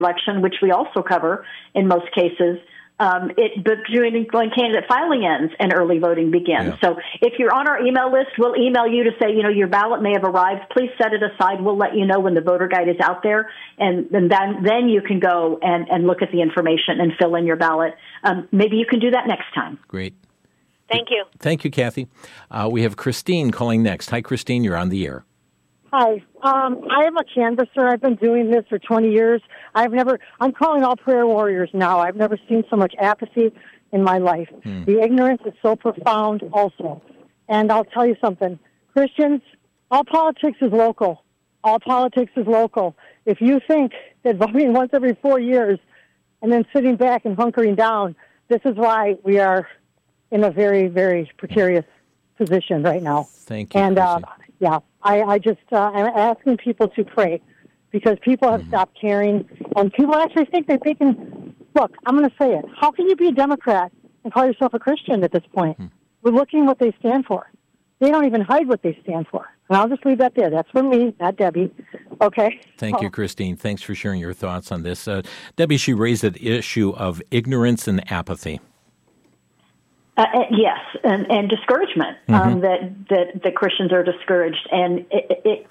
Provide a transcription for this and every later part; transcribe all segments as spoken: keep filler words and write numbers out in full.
election, which we also cover in most cases, um, it between when candidate filing ends and early voting begins. Yeah. So if you're on our email list, we'll email you to say, you know, your ballot may have arrived. Please set it aside. We'll let you know when the voter guide is out there, and, and then then you can go and, and look at the information and fill in your ballot. Um, maybe you can do that next time. Great. Thank you. Thank you, Kathy. Uh, we have Christine calling next. Hi, Christine. You're on the air. Hi. Um, I am a canvasser. I've been doing this for twenty years. I've never, I'm calling all prayer warriors now. I've never seen so much apathy in my life. Hmm. The ignorance is so profound also. And I'll tell you something. Christians, all politics is local. All politics is local. If you think that voting once every four years and then sitting back and hunkering down, this is why we are in a very, very precarious position right now. Thank you, And, uh, yeah, I, I just, uh, I'm asking people to pray because people have mm-hmm. stopped caring, and people actually think that they can, look, I'm going to say it. How can you be a Democrat and call yourself a Christian at this point? Mm-hmm. We're looking what they stand for. They don't even hide what they stand for. And I'll just leave that there. That's for me, not Debbie. Okay? Thank oh. you, Christine. Thanks for sharing your thoughts on this. Uh, Debbie, she raised the issue of ignorance and apathy. Uh, yes, and, and discouragement, mm-hmm. um, that, that that Christians are discouraged. And it, it,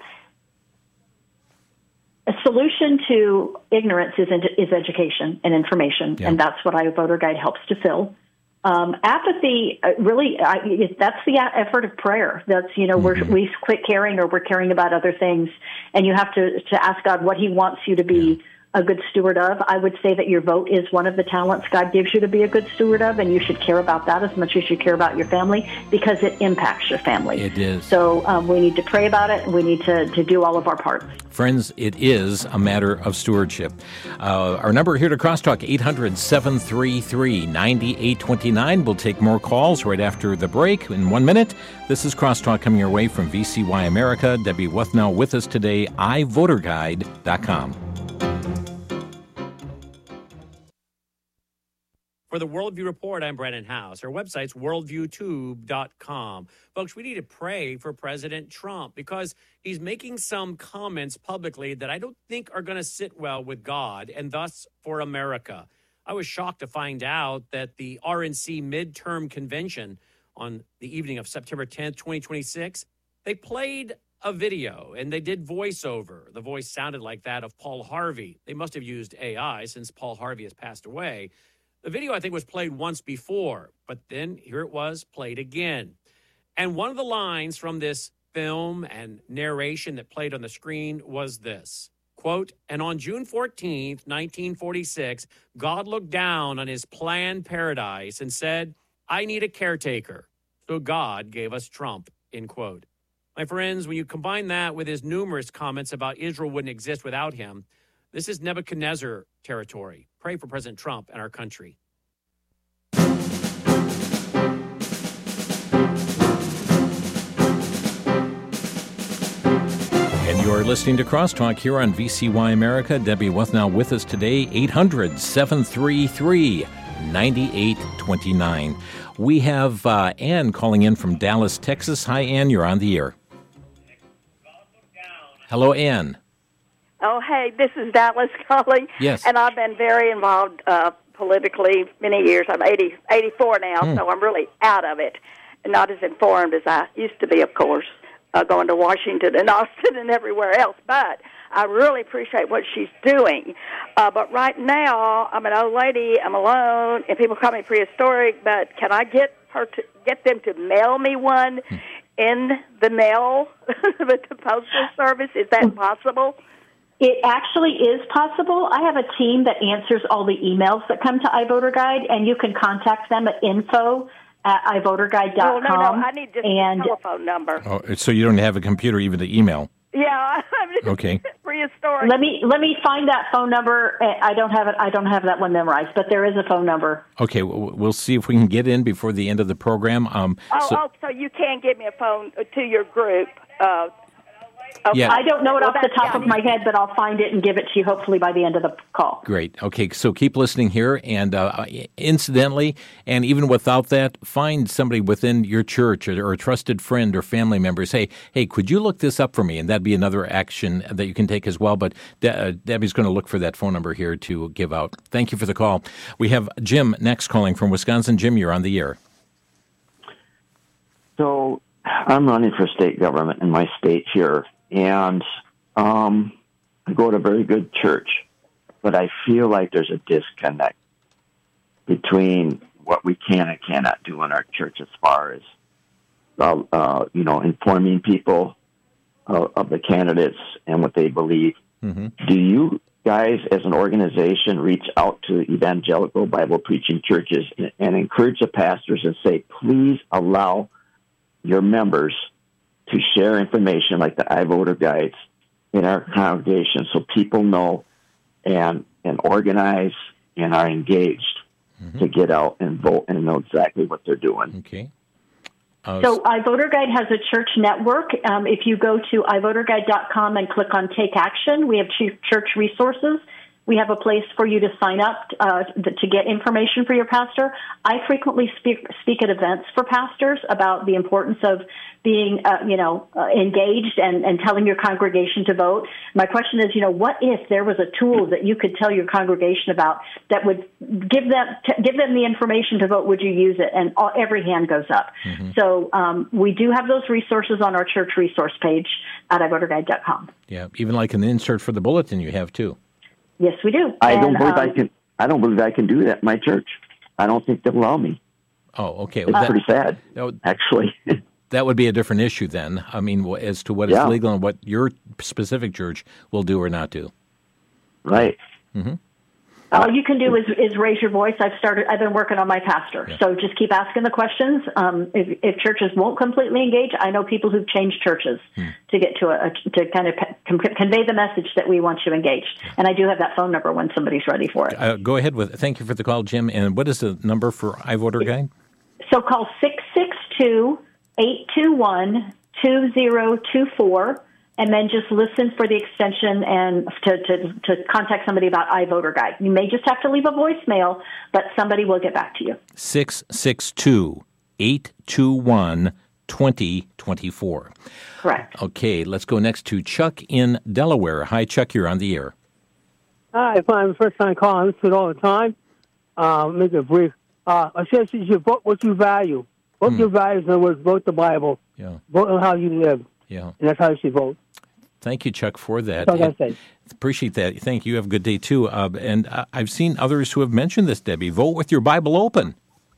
a solution to ignorance is, is education and information, yeah. and that's what iVoter Guide helps to fill. Um, apathy, uh, really, uh, that's the effort of prayer. That's, you know, mm-hmm. we're, we quit caring or we're caring about other things, and you have to, to ask God what he wants you to be yeah. a good steward of. I would say that your vote is one of the talents God gives you to be a good steward of, and you should care about that as much as you care about your family because it impacts your family. It is. So um, we need to pray about it, and we need to, to do all of our parts. Friends, it is a matter of stewardship. Uh, our number here to Crosstalk, eight hundred, seven three three, nine eight two nine. We'll take more calls right after the break in one minute. This is Crosstalk coming your way from V C Y America. Debbie Wuthnow with us today, i voter guide dot com. For the Worldview Report, I'm Brennan House. Our website's worldview tube dot com. Folks, we need to pray for President Trump because he's making some comments publicly that I don't think are going to sit well with God and thus for America. I was shocked to find out that the R N C midterm convention on the evening of September tenth, twenty twenty-six, they played a video and they did voiceover. The voice sounded like that of Paul Harvey. They must have used A I since Paul Harvey has passed away. The video, I think, was played once before, but then here it was played again. And one of the lines from this film and narration that played on the screen was this, quote, "And on June fourteenth, nineteen forty-six, God looked down on his planned paradise and said, 'I need a caretaker.' So God gave us Trump," end quote. My friends, when you combine that with his numerous comments about Israel wouldn't exist without him, this is Nebuchadnezzar territory. Pray for President Trump and our country. And you are listening to Crosstalk here on V C Y America. Debbie Wuthnow with us today, eight hundred, seven three three, nine eight two nine. We have uh, Ann calling in from Dallas, Texas. Hi, Ann. You're on the air. Hello, Ann. Oh, hey, this is Dallas calling. Yes. And I've been very involved uh, politically many years. I'm eighty, eighty-four now, hmm. so I'm really out of it and not as informed as I used to be, of course, uh, going to Washington and Austin and everywhere else. But I really appreciate what she's doing. Uh, but right now, I'm an old lady, I'm alone, and people call me prehistoric, but can I get her to get them to mail me one hmm. in the mail with the Postal Service? Is that possible? It actually is possible. I have a team that answers all the emails that come to iVoter Guide, and you can contact them at info at i voter guide dot com. Oh, no, no, I need just and, a telephone number. Oh, so you don't have a computer, even to email? Yeah, I'm okay. Prehistoric. Let me let me find that phone number. I don't have it. I don't have that one memorized, but there is a phone number. Okay, we'll see if we can get in before the end of the program. Um, oh, so, oh, so you can give me a phone to your group. Uh, Okay. Yeah. I don't know it Well, off the that's top fine. of my head, but I'll find it and give it to you hopefully by the end of the call. Great. Okay, so keep listening here, and uh, incidentally, and even without that, find somebody within your church or, or a trusted friend or family member. Say, hey, could you look this up for me? And that'd be another action that you can take as well. But De- uh, Debbie's going to look for that phone number here to give out. Thank you for the call. We have Jim next calling from Wisconsin. Jim, you're on the air. So I'm running for state government in my state here, and um, I go to a very good church, but I feel like there's a disconnect between what we can and cannot do in our church as far as, uh, uh, you know, informing people uh, of the candidates and what they believe. Mm-hmm. Do you guys, as an organization, reach out to evangelical Bible preaching churches and, and encourage the pastors and say, please allow your members to share information like the iVoter guides in our congregation so people know and and organize and are engaged mm-hmm. to get out and vote and know exactly what they're doing. Okay. Uh, So iVoter Guide has a church network. Um, if you go to i voter guide dot com and click on Take Action, we have ch- church resources. We have a place for you to sign up uh, to get information for your pastor. I frequently speak, speak at events for pastors about the importance of being, uh, you know, uh, engaged and, and telling your congregation to vote. My question is, you know, what if there was a tool that you could tell your congregation about that would give them t- give them the information to vote? Would you use it? And all, every hand goes up. Mm-hmm. So um, we do have those resources on our church resource page at i voter guide dot com. Yeah, even like an insert for the bulletin you have too. Yes, we do. I and, don't believe um, I can. I don't believe I can do that in my church. I don't think they'll allow me. Oh, okay. It's Well, that, pretty sad, that, actually. that would be a different issue then. I mean, wh- as to what is Yeah. legal and what your specific church will do or not do. Right. Mm-hmm. All you can do is, is raise your voice. I've started. I've been working on my pastor, Yeah. so just keep asking the questions. Um, if, if churches won't completely engage, I know people who've changed churches hmm. to get to a to kind of con- convey the message that we want you engaged. And I do have that phone number when somebody's ready for it. Uh, go ahead with. Thank you for the call, Jim. And what is the number for iVoter Guide? So call six six two, eight two one, two zero two four. And then just listen for the extension and to, to, to contact somebody about iVoter Guide. You may just have to leave a voicemail, but somebody will get back to you. six six two, eight two one, two zero two four. Correct. Okay, let's go next to Chuck in Delaware. Hi, Chuck, you're on the air. Hi, if I'm the first time calling, I listen to it all the time. Uh, make it brief. Uh, I said you should vote what you value. Vote Hmm. your values, in other words, vote the Bible. Yeah, Vote on how you live. yeah. And that's how you should vote. Thank you, Chuck, for that. That's all I say. Appreciate that. Thank you. Have a good day, too. Uh, and uh, I've seen others who have mentioned this, Debbie. Vote with your Bible open.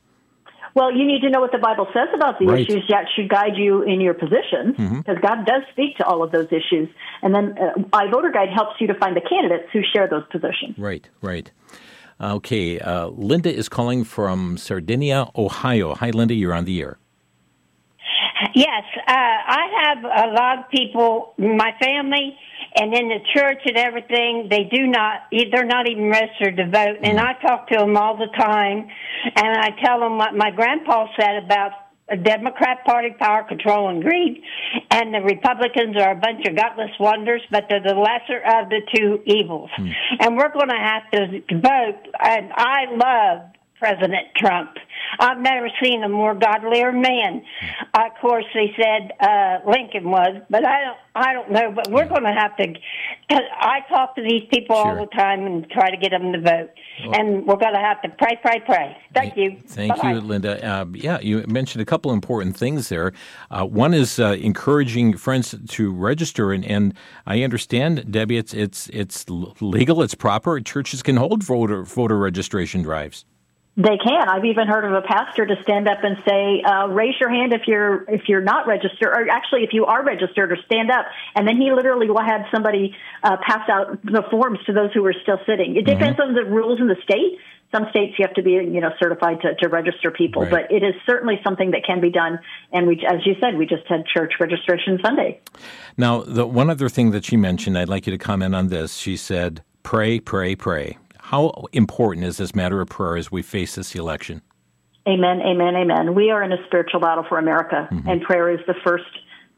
Well, you need to know what the Bible says about the Right. issues that should guide you in your position, Mm-hmm. because God does speak to all of those issues. And then uh, iVoter Guide helps you to find the candidates who share those positions. Right, right. Okay, uh, Linda is calling from Sardinia, Ohio. Hi, Linda. You're on the air. Yes, uh, I have a lot of people, my family, and in the church and everything. They do not, they're not even registered to vote. And I talk to them all the time, and I tell them what my grandpa said about a Democrat Party, power, control, and greed, and the Republicans are a bunch of gutless wonders, but they're the lesser of the two evils. Hmm. And we're going to have to vote. And I love President Trump. I've never seen a more godlier man. Uh, of course, they said uh, Lincoln was, but I don't. I don't know. But we're going to have to. I talk to these people Sure. all the time and try to get them to vote. Well, and we're going to have to pray, pray, pray. Thank you. Thank Bye-bye. you, Linda. Uh, yeah, you mentioned a couple important things there. Uh, one is uh, encouraging friends to register, and, and I understand, Debbie, it's it's it's legal, it's proper. Churches can hold voter voter registration drives. They can. I've even heard of a pastor to stand up and say, uh, raise your hand if you're if you're not registered, or actually if you are registered, or stand up. And then he literally had somebody uh, pass out the forms to those who were still sitting. It depends mm-hmm. on the rules in the state. Some states you have to be, you know, certified to, to register people, right. but it is certainly something that can be done. And we, as you said, we just had church registration Sunday. Now, the one other thing that she mentioned, I'd like you to comment on this. She said, pray, pray, pray. How important is this matter of prayer as we face this election? Amen, amen, amen. We are in a spiritual battle for America, mm-hmm. and prayer is the first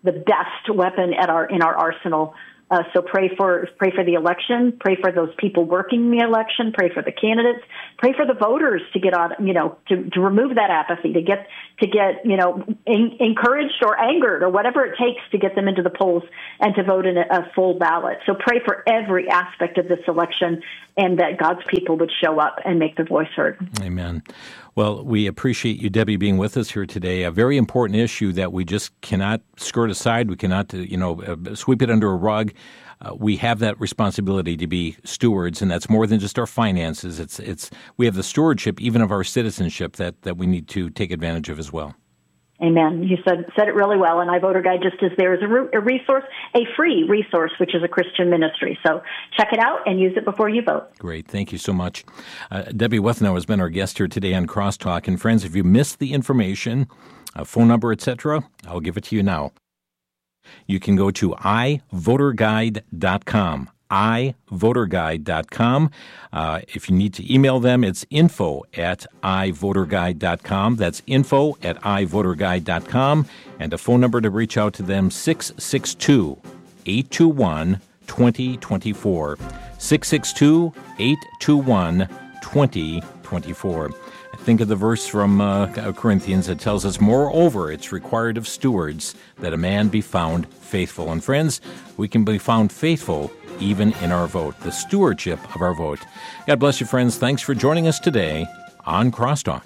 the best weapon at our in our arsenal. Uh, so pray for pray for the election, pray for those people working in the election, pray for the candidates, pray for the voters to get on, you know, to, to remove that apathy, to get to get you know in, encouraged or angered or whatever it takes to get them into the polls and to vote in a, a full ballot. So pray for every aspect of this election, and that God's people would show up and make their voice heard. Amen. Well, we appreciate you, Debbie, being with us here today. A very important issue that we just cannot skirt aside. We cannot, you know, uh, sweep it under a rug. Uh, we have that responsibility to be stewards, and that's more than just our finances. It's it's we have the stewardship even of our citizenship that, that we need to take advantage of as well. Amen. You said said it really well, and iVoter Guide just is there as a, re- a resource, a free resource, which is a Christian ministry. So check it out and use it before you vote. Great. Thank you so much. Uh, Debbie Wethenow has been our guest here today on Crosstalk. And friends, if you missed the information, uh, phone number, et cetera, I'll give it to you now. You can go to i voter guide dot com. i voter guide dot com. Uh, if you need to email them, it's info at i voter guide dot com. That's info at i voter guide dot com. And a phone number to reach out to them, six six two, eight two one, two zero two four. six six two, eight two one, two zero two four. Think of the verse from uh, Corinthians that tells us, moreover, it's required of stewards that a man be found faithful. And friends, we can be found faithful even in our vote, the stewardship of our vote. God bless you, friends. Thanks for joining us today on Crosstalk.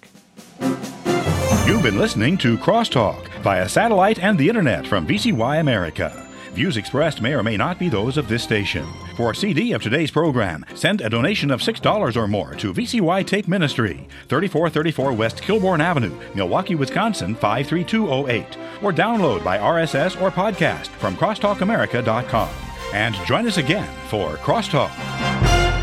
You've been listening to Crosstalk via satellite and the internet from V C Y America. Views expressed may or may not be those of this station. For a C D of today's program, send a donation of six dollars or more to V C Y Tape Ministry, thirty-four thirty-four West Kilbourne Avenue, Milwaukee, Wisconsin, five three two zero eight. Or download by R S S or podcast from crosstalk america dot com. And join us again for Crosstalk.